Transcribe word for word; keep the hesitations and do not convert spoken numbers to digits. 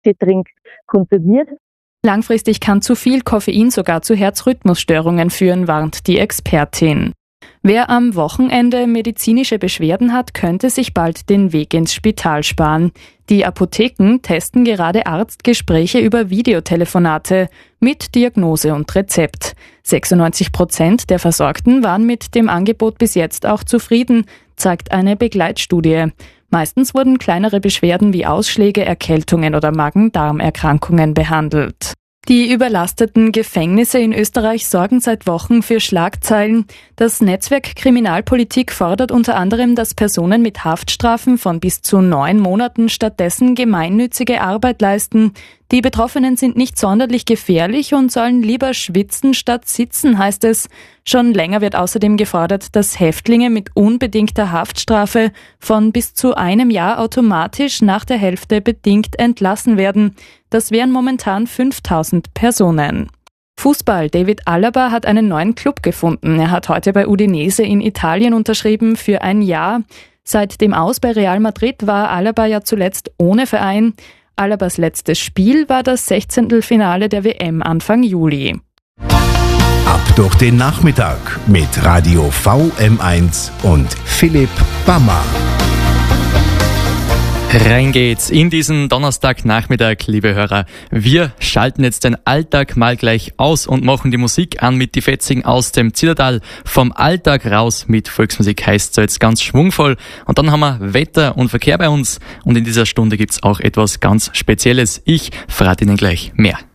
Energy-Trink konsumiert. Langfristig kann zu viel Koffein sogar zu Herzrhythmusstörungen führen, warnt die Expertin. Wer am Wochenende medizinische Beschwerden hat, könnte sich bald den Weg ins Spital sparen. Die Apotheken testen gerade Arztgespräche über Videotelefonate mit Diagnose und Rezept. sechsundneunzig Prozent der Versorgten waren mit dem Angebot bis jetzt auch zufrieden, zeigt eine Begleitstudie. Meistens wurden kleinere Beschwerden wie Ausschläge, Erkältungen oder Magen-Darm-Erkrankungen behandelt. Die überlasteten Gefängnisse in Österreich sorgen seit Wochen für Schlagzeilen. Das Netzwerk Kriminalpolitik fordert unter anderem, dass Personen mit Haftstrafen von bis zu neun Monaten stattdessen gemeinnützige Arbeit leisten. Die Betroffenen sind nicht sonderlich gefährlich und sollen lieber schwitzen statt sitzen, heißt es. Schon länger wird außerdem gefordert, dass Häftlinge mit unbedingter Haftstrafe von bis zu einem Jahr automatisch nach der Hälfte bedingt entlassen werden. Das wären momentan fünftausend Personen. Fußball. David Alaba hat einen neuen Club gefunden. Er hat heute bei Udinese in Italien unterschrieben für ein Jahr. Seit dem Aus bei Real Madrid war Alaba ja zuletzt ohne Verein. Alabas letztes Spiel war das Sechzehntelfinale der W M Anfang Juli. Ab durch den Nachmittag mit Radio V M eins und Philipp Bammer. Rein geht's in diesen Donnerstagnachmittag, liebe Hörer. Wir schalten jetzt den Alltag mal gleich aus und machen die Musik an mit die Fetzigen aus dem Zillertal. Vom Alltag raus mit Volksmusik heißt so jetzt ganz schwungvoll. Und dann haben wir Wetter und Verkehr bei uns. Und in dieser Stunde gibt's auch etwas ganz Spezielles. Ich verrate Ihnen gleich mehr.